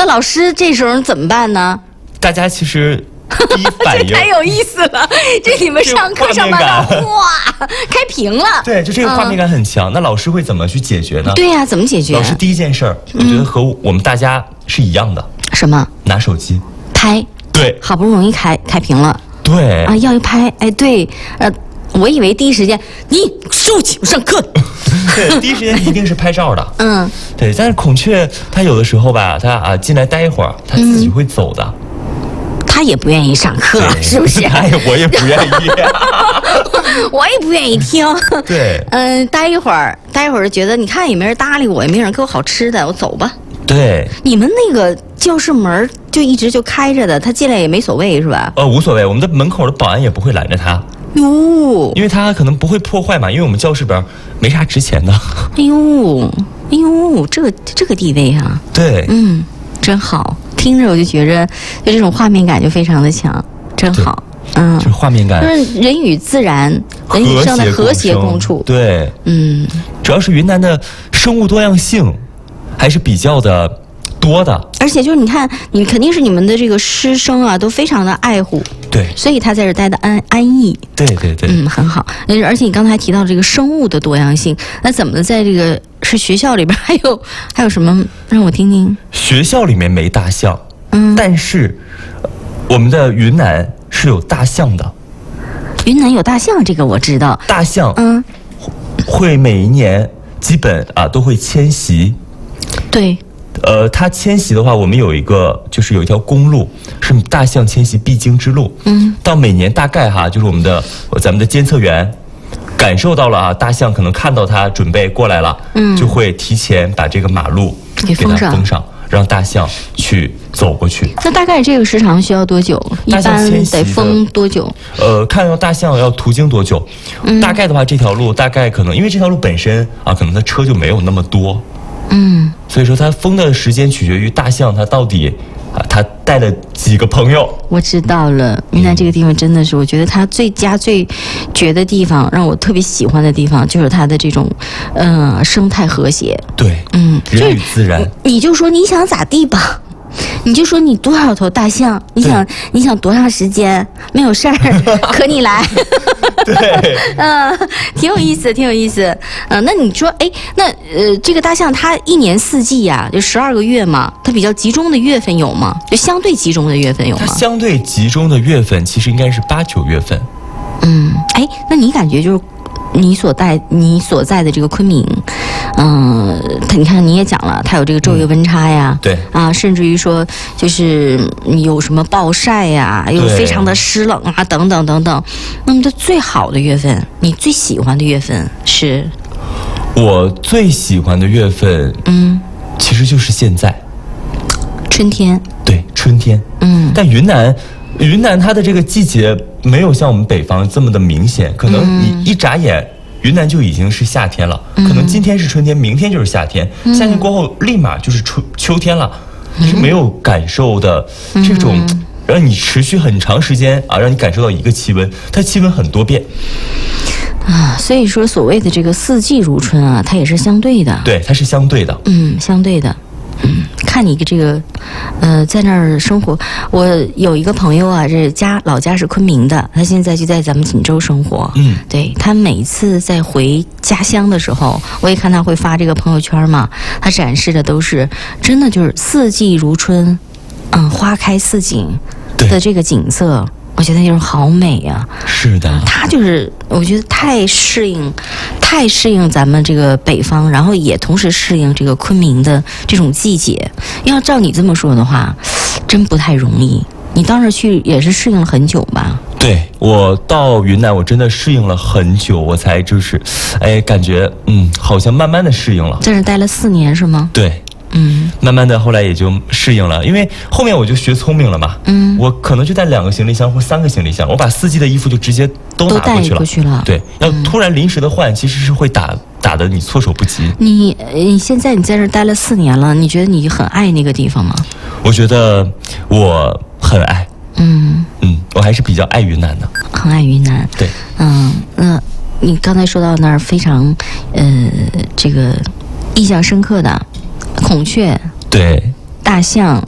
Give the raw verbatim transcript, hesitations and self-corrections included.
那老师这时候怎么办呢？ 大家其实第一反应这太有意思了，这你们上课上班了，哇，开屏了。 对，就这个画面感很强。嗯、那老师会怎么去解决呢？ 对呀、啊，怎么解决？ 老师第一件事儿，我觉得和我们大家是一样的。 什么？ 拿手机拍。 对， 好不容易开开屏了。 对啊，要一拍，哎，对，呃，我以为第一时间你收起，我上课。 对，第一时间一定是拍照的。 嗯， 对，但是孔雀它有的时候吧，它啊进来待一会儿，它自己会走的。嗯他也不愿意上课，是不是？ 他也，我也不愿意， 我也不愿意听。 对， 嗯，待一会儿，待一会儿觉得，你看也没人搭理我，也没人给我好吃的，我走吧。 对， 你们那个教室门就一直就开着的，他进来也没所谓，是吧？ 呃，无所谓，我们的门口的保安也不会拦着他。 哟， 因为他可能不会破坏嘛，因为我们教室边没啥值钱的。 哎呦，哎呦，这个这个地位啊， 对， 嗯，真好。听着我就觉着，就这种画面感就非常的强，真好。嗯， 就是画面感， 就是人与自然、人与生的和谐共处。 对， 嗯， 主要是云南的生物多样性还是比较的多的， 而且就是你看，你肯定是你们的这个师生啊，都非常的爱护。 对， 所以他在这待的安安逸。 对对对， 嗯，很好。而且你刚才提到这个生物的多样性，那怎么在这个是学校里边还有还有什么？让我听听。 学校里面没大象， 嗯， 但是我们的云南是有大象的。 云南有大象，这个我知道。 大象， 嗯， 会每一年基本啊都会迁徙。 对。 呃，它迁徙的话，我们有一个就是有一条公路是大象迁徙必经之路。 嗯， 到每年大概哈，就是我们的咱们的监测员感受到了啊，大象可能看到它准备过来了，嗯，就会提前把这个马路给封上， 封上，让大象去走过去。 那大概这个时长需要多久？一般得封多久？ 呃，看到大象要途经多久？嗯，大概的话，这条路大概可能因为这条路本身啊，可能它车就没有那么多。 嗯， 所以说它封的时间取决于大象它到底啊，它带了几个朋友。 我知道了，云南这个地方真的是，我觉得它最佳最绝的地方，让我特别喜欢的地方，就是它的这种，呃，生态和谐。 对， 嗯， 人与自然。 你就说你想咋地吧。你就说你多少头大象，你想你想多长时间？没有事儿，可你来。 对， 嗯，挺有意思，挺有意思。嗯、呃，那你说，哎，那呃，这个大象它一年四季呀、啊，就十二个月嘛，它比较集中的月份有吗？就相对集中的月份有吗？ 它相对集中的月份其实应该是八九月份。 嗯，哎，那你感觉就是？你所在你所在的这个昆明，嗯、呃，它你看你也讲了，它有这个昼夜温差呀， 嗯、对啊，甚至于说就是有什么暴晒呀，又非常的湿冷啊，等等等等。那么它最好的月份，你最喜欢的月份是？ 我最喜欢的月份，嗯，其实就是现在， 春天。 对，春天。嗯，但云南。云南它的这个季节没有像我们北方这么的明显，可能你一眨眼，云南就已经是夏天了。可能今天是春天，明天就是夏天，夏天过后立马就是春秋天了，是没有感受的这种让你持续很长时间啊，让你感受到一个气温，它气温很多变。 啊，所以说所谓的这个四季如春啊，它也是相对的。 对，它是相对的。 嗯，相对的。嗯，看你这个，呃，在那儿生活。我有一个朋友啊，这家老家是昆明的，他现在就在咱们锦州生活。嗯，对，他每一次在回家乡的时候，我也看他会发这个朋友圈嘛，他展示的都是真的就是四季如春，嗯，花开似锦的这个景色。我觉得就是好美呀、啊！ 是的， 它就是我觉得太适应，太适应咱们这个北方，然后也同时适应这个昆明的这种季节。要照你这么说的话，真不太容易。你到那儿去也是适应了很久吧？ 对，我到云南，我真的适应了很久，我才就是，哎，感觉嗯，好像慢慢的适应了。 在这待了四年是吗？ 对。 嗯， 慢慢的后来也就适应了，因为后面我就学聪明了嘛。嗯，我可能就带两个行李箱或三个行李箱，我把四季的衣服就直接都拿过去了。都带过去了。 对，要突然临时的换，其实是会打打的你措手不及。 你你现在你在这待了四年了，你觉得你很爱那个地方吗？ 我觉得我很爱。 嗯嗯，我还是比较爱云南的。 很爱云南。 对。 嗯，那你刚才说到那儿非常呃这个印象深刻的。孔雀， 对， 大象，